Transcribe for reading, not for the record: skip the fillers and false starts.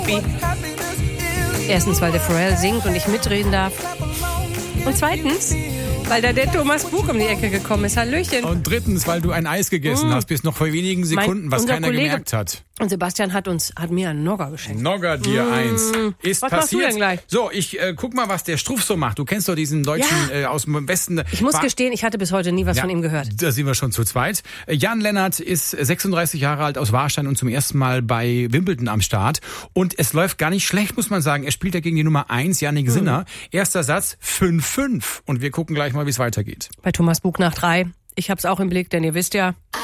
Erstens, weil der Pharrell singt und ich mitreden darf. Und zweitens, weil da der Thomas Buch um die Ecke gekommen ist. Hallöchen. Und drittens, weil du ein Eis gegessen hast, bis noch vor wenigen Sekunden, was keiner Kollege, gemerkt hat. Und Sebastian hat mir einen Nogger geschenkt. Nogger dir eins. Ist Was passiert. machst du denn gleich? So, ich guck mal, was der Struff so macht. Du kennst doch diesen Deutschen aus dem Westen. Ich muss gestehen, ich hatte bis heute nie was von ihm gehört. Da sind wir schon zu zweit. Jan Lennart ist 36 Jahre alt aus Warstein und zum ersten Mal bei Wimbledon am Start. Und es läuft gar nicht schlecht, muss man sagen. Er spielt ja gegen die Nummer 1, Jannik Sinner. Erster Satz 5-5. Und wir gucken gleich mal, wie es weitergeht. Bei Thomas Buch nach 3. Ich hab's auch im Blick, denn ihr wisst ja...